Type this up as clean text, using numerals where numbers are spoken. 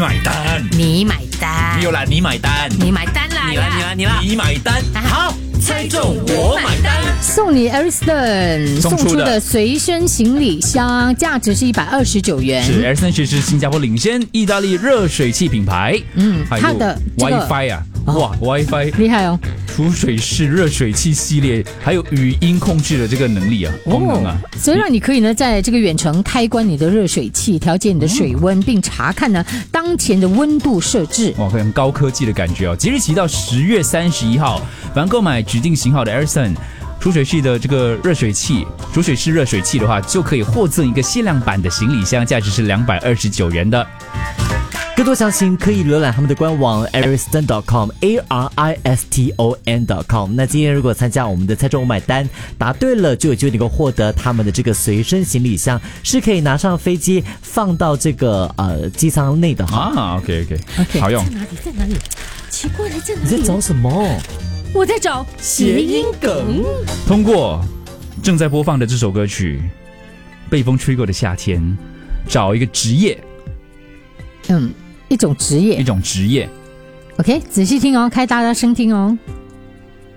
买单， 你买单， 没有啦，你买单， 你买单啦， 你啦，你买单，好，猜中我买单。 送你 Ariston 送出的随身行李箱，价值是129元。 是 Ariston 是新加坡领先意大利热水器品牌，还有它的 WiFi 啊，哇 ，WiFi 厉害哦， 储水式热水器系列，还有语音控制的这个能力啊，功能啊， 所以让你可以呢，在这个远程开关你的热水器，调节你的水温，并查看呢当前的温度设置。 哇，很高科技的感觉哦！即日起到10月31号，凡购买指定型号的 Ariston 储水式的这个热水器，储水式热水器的话，就可以获赠一个限量版的行李箱，价值是229元的。 更多详情可以浏览他们的官网 ariston.com ariston.com。 那今天如果参加我们的猜中我买单答对了，就有机会能够获得他们的这个随身行李箱，是可以拿上飞机放到这个机舱内的哈。 啊 OK， 好用。 在哪里？奇怪了，在哪里？ 你在找什么？ 我在找谐音梗。 通过正在播放的这首歌曲《被风吹过的夏天》，找一个职业， 一种职业。 OK， 仔细听哦，开大家声听哦。